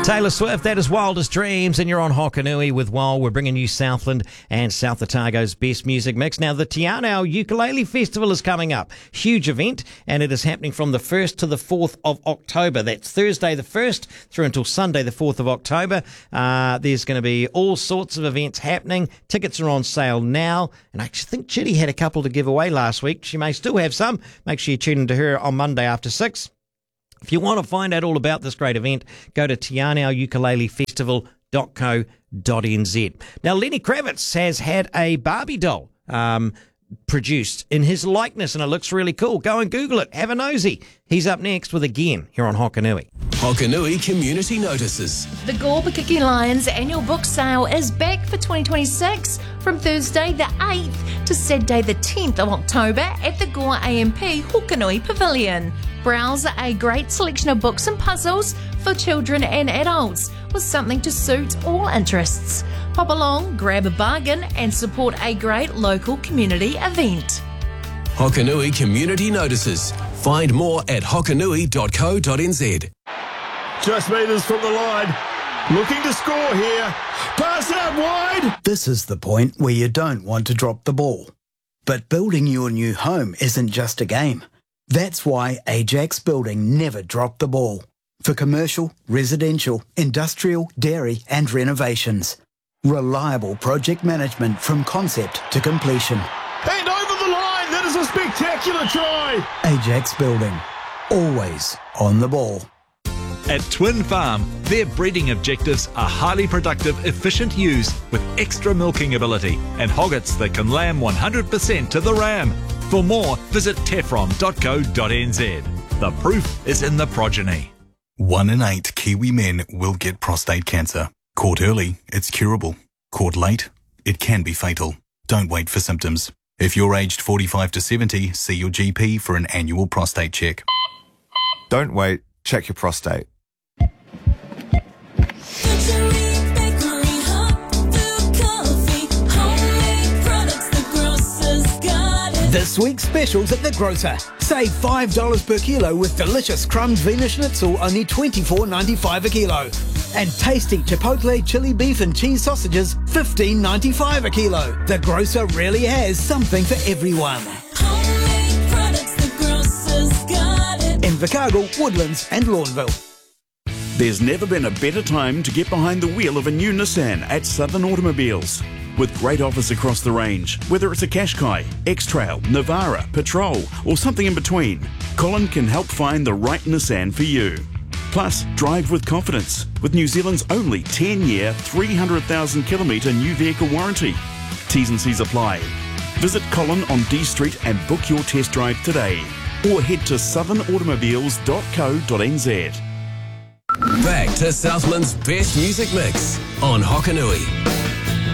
Taylor Swift, that is Wildest Dreams, and you're on Hokanui with Wild. We're bringing you Southland and South Otago's best music mix. Now, the Te Anau Ukulele Festival is coming up. Huge event, and it is happening from the 1st to the 4th of October. That's Thursday the 1st through until Sunday the 4th of October. There's going to be all sorts of events happening. Tickets are on sale now, and I think Chitty had a couple to give away last week. She may still have some. Make sure you tune into her on Monday after 6. If you want to find out all about this great event, go to teanauyukulelefestival.co.nz. Now, Lenny Kravitz has had a Barbie doll produced in his likeness, and it looks really cool. Go and Google it. Have a nosy. He's up next with Again here on Hokanui. Hokanui Community Notices. The Gorbakiki Lions annual book sale is back for 2026 from Thursday the 8th to Saturday the 10th of October at the Gore AMP Hokanui Pavilion. Browse a great selection of books and puzzles for children and adults with something to suit all interests. Pop along, grab a bargain and support a great local community event. Hokanui Community Notices. Find more at hokanui.co.nz. Just meters from the line. Looking to score here. Pass out wide. This is the point where you don't want to drop the ball. But building your new home isn't just a game. That's why Ajax Building never dropped the ball. For commercial, residential, industrial, dairy and renovations. Reliable project management from concept to completion. And over the line. That is a spectacular try. Ajax Building. Always on the ball. At Twin Farm, their breeding objectives are highly productive, efficient ewes with extra milking ability and hoggets that can lamb 100% to the ram. For more, visit tefrom.co.nz. The proof is in the progeny. 1 in 8 Kiwi men will get prostate cancer. Caught early, it's curable. Caught late, it can be fatal. Don't wait for symptoms. If you're aged 45 to 70, see your GP for an annual prostate check. Don't wait, check your prostate. This week's specials at The Grocer. Save $5 per kilo with delicious Crumbs Wiener Schnitzel, only $24.95 a kilo. And tasty Chipotle chili beef and cheese sausages, $15.95 a kilo. The Grocer really has something for everyone. In Invercargill, Woodlands and Lawnville. There's never been a better time to get behind the wheel of a new Nissan at Southern Automobiles. With great offers across the range, whether it's a Qashqai, X-Trail, Navara, Patrol or something in between, Colin can help find the right Nissan for you. Plus, drive with confidence with New Zealand's only 10-year, 300,000 kilometre new vehicle warranty. T's and C's apply. Visit Colin on D Street and book your test drive today. Or head to southernautomobiles.co.nz. Back to Southland's best music mix on Hokanui.